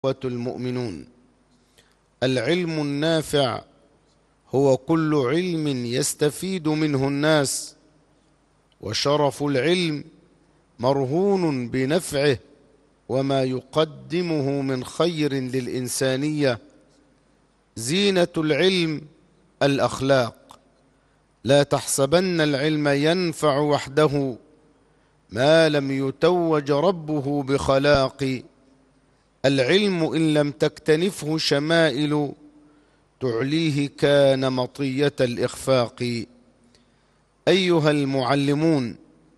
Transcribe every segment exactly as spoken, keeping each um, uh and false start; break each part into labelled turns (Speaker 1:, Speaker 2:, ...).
Speaker 1: المؤمنون. العلم النافع هو كل علم يستفيد منه الناس، وشرف العلم مرهون بنفعه وما يقدمه من خير للإنسانية. زينة العلم الأخلاق. لا تحسبن العلم ينفع وحده ما لم يتوج ربه بخلاق. العلم إن لم تكتنفه شمائل تعليه كان مطية الإخفاق. أيها المعلمون،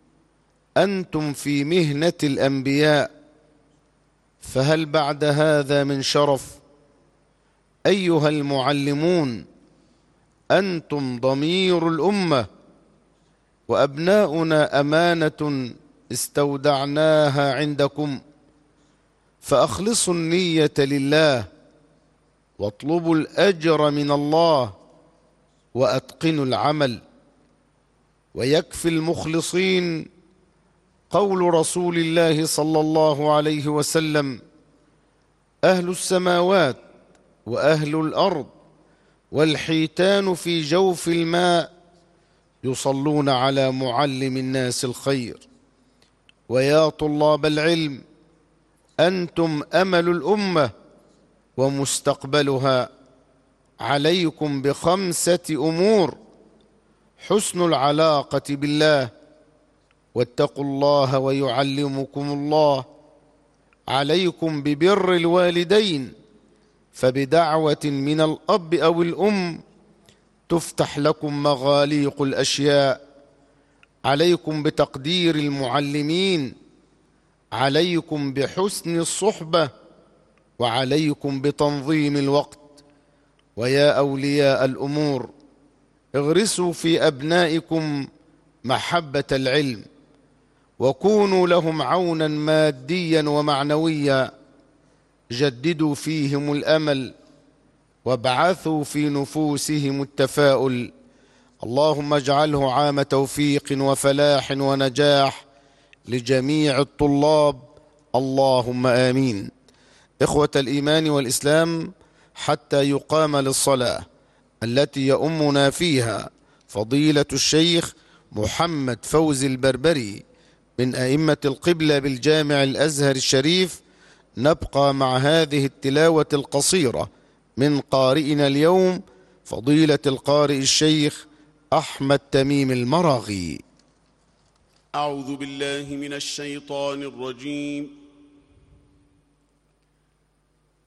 Speaker 1: أنتم في مهنة الأنبياء، فهل بعد هذا من شرف؟ أيها المعلمون، أنتم ضمير الأمة، وأبناؤنا أمانة استودعناها عندكم، فأخلصوا النية لله واطلبوا الأجر من الله وأتقنوا العمل. ويكفي المخلصين قول رسول الله صلى الله عليه وسلم: أهل السماوات وأهل الأرض والحيتان في جوف الماء يصلون على معلم الناس الخير. ويا طلاب العلم، أنتم أمل الأمة ومستقبلها. عليكم بخمسة أمور: حسن العلاقة بالله، واتقوا الله ويعلمكم الله. عليكم ببر الوالدين، فبدعوة من الأب أو الأم تفتح لكم مغاليق الأشياء. عليكم بتقدير المعلمين، عليكم بحسن الصحبة، وعليكم بتنظيم الوقت. ويا أولياء الأمور، اغرسوا في أبنائكم محبة العلم، وكونوا لهم عونا ماديا ومعنويا. جددوا فيهم الأمل، وابعثوا في نفوسهم التفاؤل. اللهم اجعله عام توفيق وفلاح ونجاح لجميع الطلاب، اللهم آمين. إخوة الإيمان والإسلام، حتى يقام للصلاة التي يؤمنا فيها فضيلة الشيخ محمد فوزي البربري من أئمة القبلة بالجامع الأزهر الشريف، نبقى مع هذه التلاوة القصيرة من قارئنا اليوم فضيلة القارئ الشيخ أحمد تميم المراغي.
Speaker 2: أعوذ بالله من الشيطان الرجيم.